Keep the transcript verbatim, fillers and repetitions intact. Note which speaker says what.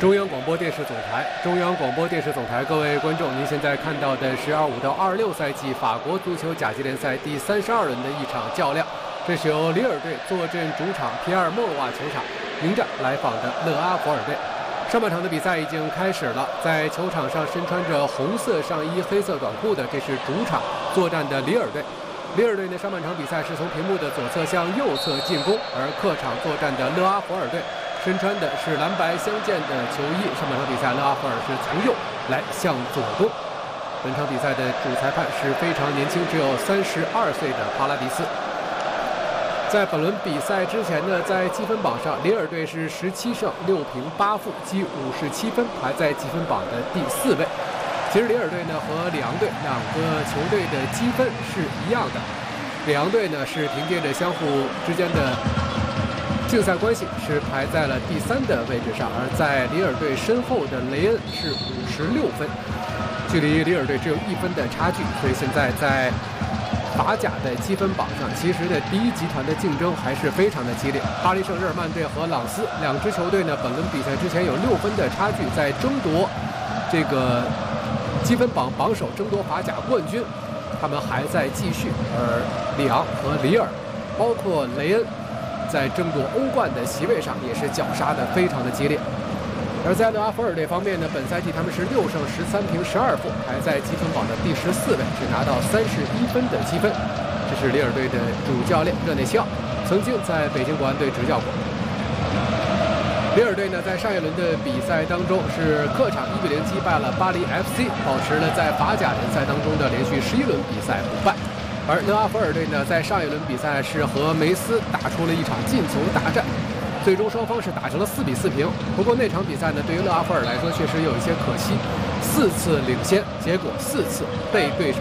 Speaker 1: 中央广播电视总台，中央广播电视总台，各位观众，您现在看到的是二五到二六赛季法国足球甲级联赛第三十二轮的一场较量，这是由里尔队坐镇主场皮埃尔莫瓦球场迎战来访的勒阿弗尔队。上半场的比赛已经开始了，在球场上身穿着红色上衣、黑色短裤的，这是主场作战的里尔队。里尔队呢，上半场比赛是从屏幕的左侧向右侧进攻，而客场作战的勒阿弗尔队身穿的是蓝白相间的球衣。上半场比赛，勒阿弗尔是从右来向左攻。本场比赛的主裁判是非常年轻，只有三十二岁的帕拉迪斯。在本轮比赛之前呢，在积分榜上，里尔队是十七胜六平八负，积五十七分，排在积分榜的第四位。其实里尔队呢和里昂队两个球队的积分是一样的，里昂队呢是凭借着相互之间的竞赛关系是排在了第三的位置上，而在里尔队身后的雷恩是五十六分，距离里尔队只有一分的差距，所以现在在法甲的积分榜上，其实呢第一集团的竞争还是非常的激烈。巴黎圣日耳曼队和朗斯两支球队呢，本轮比赛之前有六分的差距，在争夺这个积分榜榜首，争夺法甲冠军，他们还在继续。而里昂和里尔，包括雷恩，在争夺欧冠的席位上也是绞杀的非常的激烈。而在勒阿弗尔队方面呢，本赛季他们是六胜十三平十二负，排在积分榜的第十四位，只拿到三十一分的积分。这是里尔队的主教练热内西奥，曾经在北京国安队执教过。里尔队呢，在上一轮的比赛当中是客场一比零击败了巴黎 F C， 保持了在法甲联赛当中的连续十一轮比赛不败。而勒阿弗尔队呢，在上一轮比赛是和梅斯打出了一场进球大战，最终双方是打成了四比四平。不过那场比赛呢，对于勒阿弗尔来说确实有一些可惜，四次领先，结果四次被对手